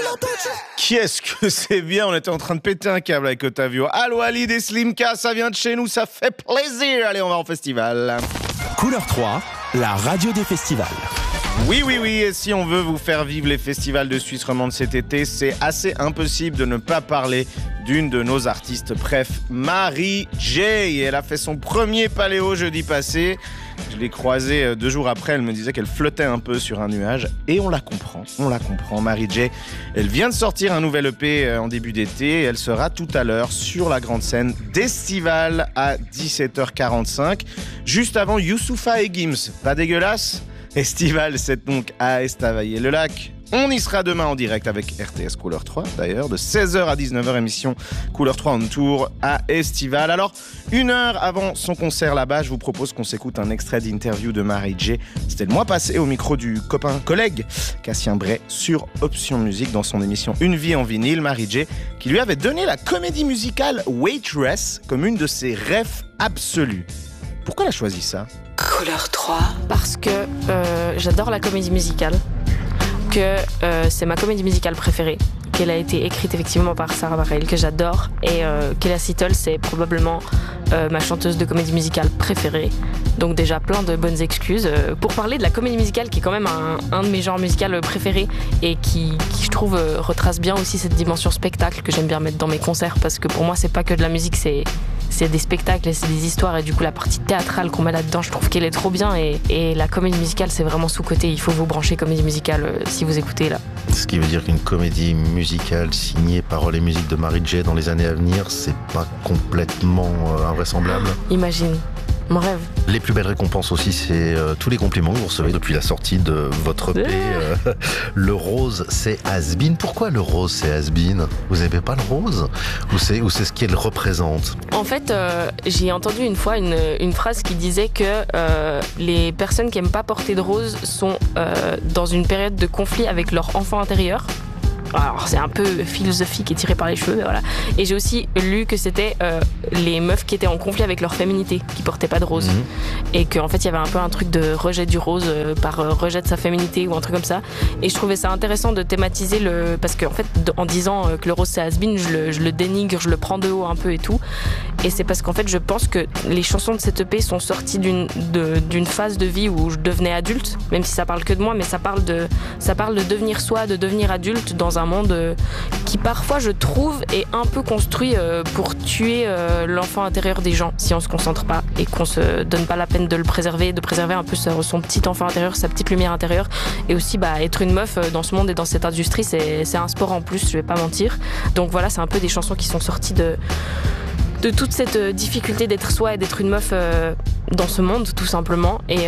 Qui est-ce que c'est bien? On était en train de péter un câble avec Otavio. Allo Alid et Slimka, ça vient de chez nous, ça fait plaisir. Allez, on va en festival. Couleur 3, la radio des festivals. Oui, et si on veut vous faire vivre les festivals de Suisse romande cet été, c'est assez impossible de ne pas parler d'une de nos artistes préf, Mary J. Elle a fait son premier paléo jeudi passé. Je l'ai croisée 2 jours après, elle me disait qu'elle flottait un peu sur un nuage. Et on la comprend, Mary J. Elle vient de sortir un nouvel EP en début d'été. Elle sera tout à l'heure sur la grande scène d'Estival à 17h45, juste avant Youssoupha et Gims. Pas dégueulasse? Estival, c'est donc à Estavayer-le-Lac. On y sera demain en direct avec RTS Couleur 3, d'ailleurs, de 16h à 19h, émission Couleur 3 on tour à Estival. Alors, 1 heure avant son concert là-bas, je vous propose qu'on s'écoute un extrait d'interview de Mary J. C'était le mois passé au micro du collègue Cassien Bray sur Option Musique dans son émission Une vie en vinyle. Mary J. qui lui avait donné la comédie musicale Waitress comme une de ses rêves absolus. Pourquoi elle a choisi ça? Couleur 3. Parce que j'adore la comédie musicale, que c'est ma comédie musicale préférée, qu'elle a été écrite effectivement par Sarah Bareilles, que j'adore, et Kella Seattle, c'est probablement ma chanteuse de comédie musicale préférée. Donc déjà plein de bonnes excuses pour parler de la comédie musicale, qui est quand même un de mes genres musicaux préférés, et qui je trouve retrace bien aussi cette dimension spectacle que j'aime bien mettre dans mes concerts, parce que pour moi c'est pas que de la musique, c'est des spectacles et c'est des histoires, et du coup la partie théâtrale qu'on met là-dedans, je trouve qu'elle est trop bien, et la comédie musicale c'est vraiment sous-côté. Il faut vous brancher comédie musicale si vous écoutez là. Ce qui veut dire qu'une comédie musicale signée paroles et musique de Mary J dans les années à venir, c'est pas complètement invraisemblable. Imagine, mon rêve. Les plus belles récompenses aussi, c'est tous les compliments que vous recevez depuis la sortie de votre EP. Le rose, c'est has-been. Pourquoi le rose, c'est has-been? Vous n'aimez pas le rose? Ou c'est ce qu'elle représente? En fait, j'ai entendu une fois une phrase qui disait que les personnes qui n'aiment pas porter de rose sont dans une période de conflit avec leur enfant intérieur. Alors c'est un peu philosophique et tiré par les cheveux, mais voilà. Et j'ai aussi lu que c'était les meufs qui étaient en conflit avec leur féminité, qui portaient pas de rose, et qu'en fait il y avait un peu un truc de rejet du rose par rejet de sa féminité ou un truc comme ça. Et je trouvais ça intéressant de thématiser parce qu'en fait en disant que le rose c'est has-been, je le dénigre, je le prends de haut un peu et tout. Et c'est parce qu'en fait je pense que les chansons de cette EP sont sorties d'une phase de vie où je devenais adulte, même si ça parle que de moi, mais ça parle de devenir soi, de devenir adulte dans un monde qui parfois je trouve est un peu construit pour tuer l'enfant intérieur des gens si on se concentre pas et qu'on se donne pas la peine de le préserver, de préserver un peu son petit enfant intérieur, sa petite lumière intérieure. Et aussi être une meuf dans ce monde et dans cette industrie, c'est un sport en plus, je vais pas mentir. Donc voilà, c'est un peu des chansons qui sont sorties de toute cette difficulté d'être soi et d'être une meuf dans ce monde, tout simplement. Et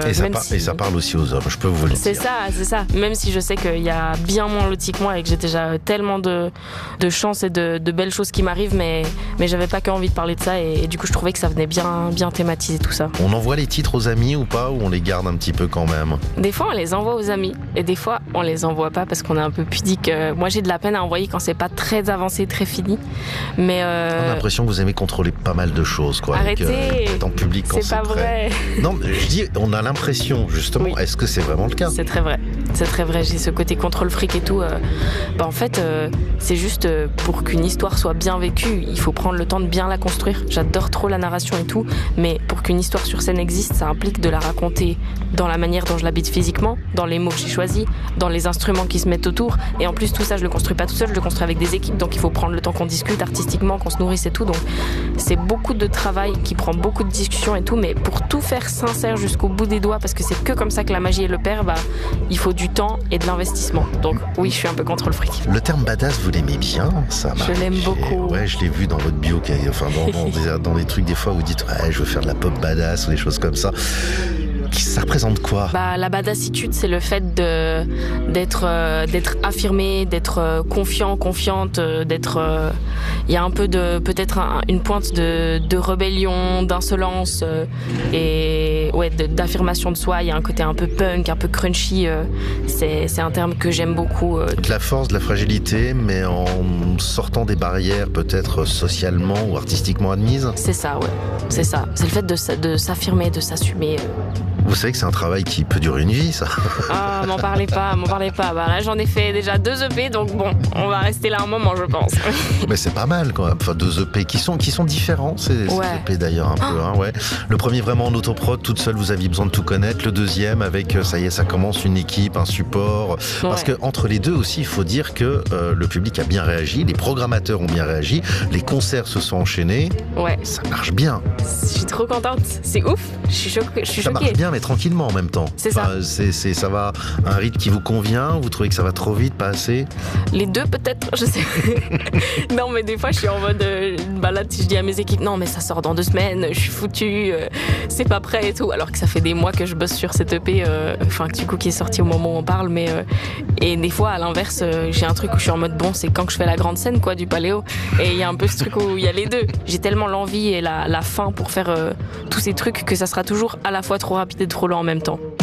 ça parle aussi aux hommes, je peux vous le dire. C'est ça. Même si je sais qu'il y a bien moins lotis que moi et que j'ai déjà tellement de chance et de belles choses qui m'arrivent, mais j'avais pas qu'envie de parler de ça, et du coup je trouvais que ça venait bien thématiser tout ça. On envoie les titres aux amis ou pas, ou on les garde un petit peu quand même? Des fois on les envoie aux amis, et des fois on les envoie pas parce qu'on est un peu pudique. Moi j'ai de la peine à envoyer quand c'est pas très avancé, très fini. Mais on a l'impression que vous aimez contrôler pas mal de choses, quoi. Arrêtez, en public quand c'est pas vrai. Non, je dis, on a l'impression, justement. Oui. Est-ce que c'est vraiment le cas? C'est très vrai. J'ai ce côté contrôle fric et tout. En fait, c'est juste pour qu'une histoire soit bien vécue, il faut prendre le temps de bien la construire. J'adore trop la narration et tout, mais pour qu'une histoire sur scène existe, ça implique de la raconter dans la manière dont je l'habite physiquement, dans les mots que j'ai choisis, dans les instruments qui se mettent autour. Et en plus, tout ça, je le construis pas tout seul, je le construis avec des équipes. Donc il faut prendre le temps qu'on discute artistiquement, qu'on se nourrisse et tout. Donc c'est beaucoup de travail qui prend beaucoup de discussions et tout, mais pour tout faire sincère jusqu'au bout des doigts, parce que c'est que comme ça que la magie est le père, il faut du temps et de l'investissement. Donc oui, je suis un peu contre le fric. Le terme badass, vous l'aimez bien, ça? Je l'aime beaucoup. Ouais, je l'ai vu dans votre bio, dans des trucs des fois où vous dites ouais, je veux faire de la pop badass ou des choses comme ça. Ça représente quoi? La badassitude, c'est le fait d'être affirmé, d'être confiant, confiante, d'être. Il y a un peu peut-être une pointe de rébellion, d'insolence et d'affirmation de soi. Il y a un côté un peu punk, un peu crunchy. C'est un terme que j'aime beaucoup. De la force, de la fragilité, mais en sortant des barrières peut-être socialement ou artistiquement admises. C'est ça, ouais. C'est ça. C'est le fait de s'affirmer, de s'assumer. Vous savez que c'est un travail qui peut durer une vie, ça. Ah, m'en parlez pas. Bah là, j'en ai fait déjà 2 EP, donc bon, on va rester là un moment, je pense. Mais c'est pas mal quand même. Enfin, 2 EP qui sont différents, ces EP d'ailleurs un peu. Hein, ouais. Le premier vraiment en autoprod, toute seule, vous aviez besoin de tout connaître. Le deuxième avec, ça y est, ça commence, une équipe, un support. Parce que entre les deux aussi, il faut dire que le public a bien réagi, les programmateurs ont bien réagi, les concerts se sont enchaînés. Ouais. Ça marche bien. Je suis trop contente. C'est ouf. Je suis choquée. Ça marche bien, mais tranquillement en même temps. C'est ça. Ça va à un rythme qui vous convient. Vous trouvez que ça va trop vite, pas assez? Les deux peut-être, je sais. Non, mais des fois je suis en mode balade. Si je dis à mes équipes non mais ça sort dans 2 semaines, je suis foutue, c'est pas prêt et tout. Alors que ça fait des mois que je bosse sur cette EP, du coup qui est sorti au moment où on parle. Mais et des fois à l'inverse, j'ai un truc où je suis en mode bon, c'est quand que je fais la grande scène quoi du Paléo. Et il y a un peu ce truc où il y a les deux. J'ai tellement l'envie et la faim pour faire tous ces trucs que ça sera toujours à la fois trop rapide et trop lent en même temps.